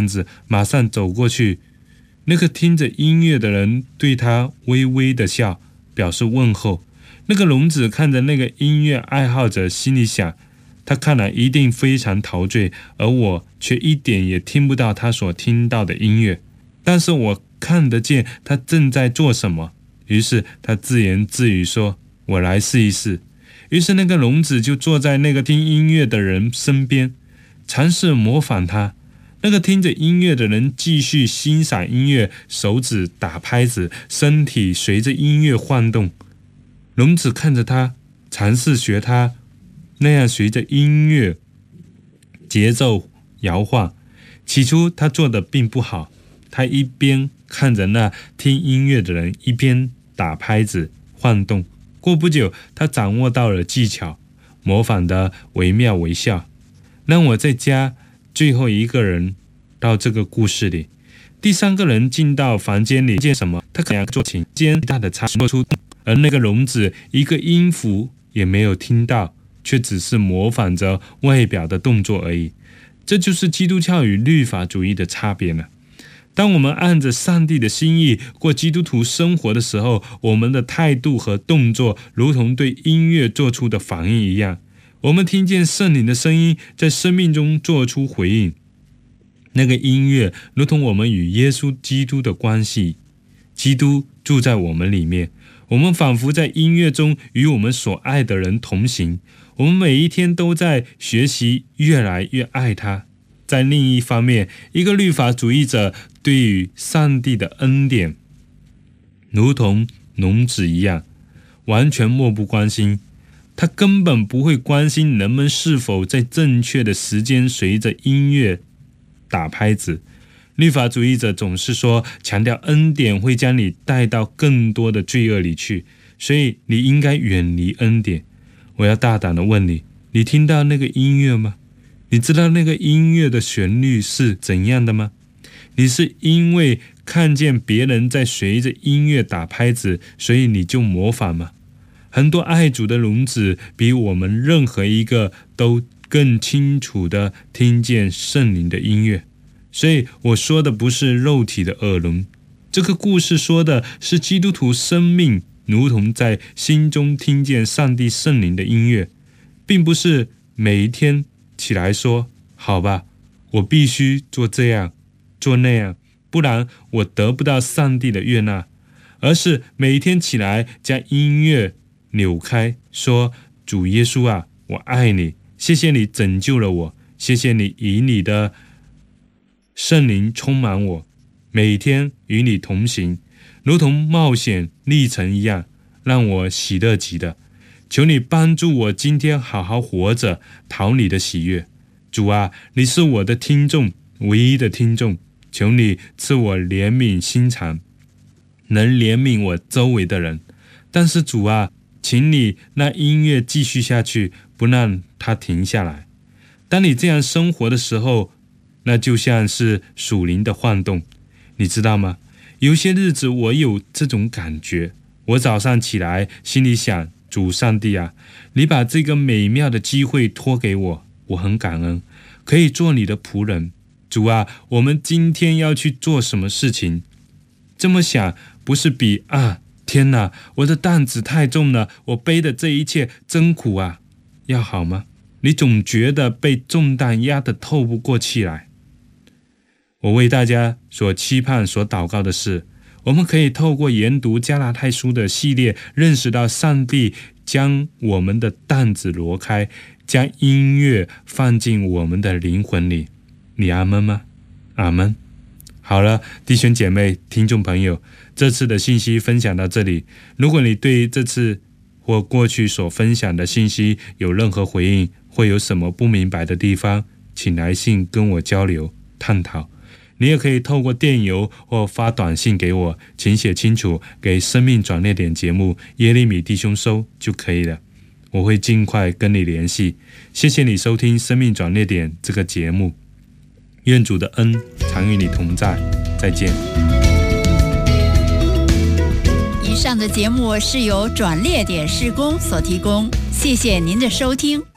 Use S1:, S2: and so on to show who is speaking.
S1: 子马上走过去，那个听着音乐的人对他微微的笑，表示问候。那个聋子看着那个音乐爱好者，心里想，他看来一定非常陶醉，而我却一点也听不到他所听到的音乐，但是我看得见他正在做什么。于是他自言自语说，我来试一试。于是那个聋子就坐在那个听音乐的人身边，尝试模仿他。那个听着音乐的人继续欣赏音乐，手指打拍子，身体随着音乐晃动。聋子看着他，尝试学他那样随着音乐节奏摇晃。起初他做的并不好，他一边看着那听音乐的人，一边打拍子晃动。过不久，他掌握到了技巧，模仿得惟妙惟肖。让我再加最后一个人到这个故事里。第三个人进到房间里，见什么？他可能做琴间大的差做出，而那个聋子一个音符也没有听到，却只是模仿着外表的动作而已。这就是基督教与律法主义的差别了。当我们按着上帝的心意过基督徒生活的时候，我们的态度和动作如同对音乐做出的反应一样。我们听见圣灵的声音，在生命中做出回应。那个音乐如同我们与耶稣基督的关系，基督住在我们里面，我们仿佛在音乐中与我们所爱的人同行。我们每一天都在学习越来越爱他。在另一方面，一个律法主义者对于上帝的恩典如同聋子一样，完全漠不关心。他根本不会关心人们是否在正确的时间随着音乐打拍子。律法主义者总是说，强调恩典会将你带到更多的罪恶里去，所以你应该远离恩典。我要大胆地问你，你听到那个音乐吗？你知道那个音乐的旋律是怎样的吗？你是因为看见别人在随着音乐打拍子，所以你就模仿吗？很多爱主的聋子比我们任何一个都更清楚地听见圣灵的音乐。所以我说的不是肉体的耳聋，这个故事说的是基督徒生命如同在心中听见上帝圣灵的音乐，并不是每一天起来说，好吧，我必须做这样做那样，不然我得不到上帝的悦纳，而是每一天起来将音乐扭开，说，主耶稣啊，我爱你，谢谢你拯救了我，谢谢你以你的圣灵充满我，每天与你同行，如同冒险历程一样，让我喜乐极了。求你帮助我今天好好活着，讨你的喜悦。主啊，你是我的听众，唯一的听众，求你赐我怜悯心肠，能怜悯我周围的人。但是主啊，请你让音乐继续下去，不让它停下来。当你这样生活的时候，那就像是属灵的晃动，你知道吗？有些日子我有这种感觉，我早上起来心里想，主上帝啊，你把这个美妙的机会托给我，我很感恩，可以做你的仆人。主啊，我们今天要去做什么事情？这么想不是比天哪，我的担子太重了，我背的这一切真苦啊，要好吗？你总觉得被重担压得透不过气来。我为大家所期盼所祷告的是，我们可以透过研读加拉太书的系列，认识到上帝将我们的担子挪开，将音乐放进我们的灵魂里。你阿们吗？阿们。好了，弟兄姐妹听众朋友，这次的信息分享到这里。如果你对这次或过去所分享的信息有任何回应，或有什么不明白的地方，请来信跟我交流探讨。你也可以透过电邮或发短信给我，请写清楚给生命转捩点节目耶利米弟兄收就可以了，我会尽快跟你联系。谢谢你收听生命转捩点这个节目，愿主的恩常与你同在，再见。
S2: 以上的节目是由转捩点事工所提供，谢谢您的收听。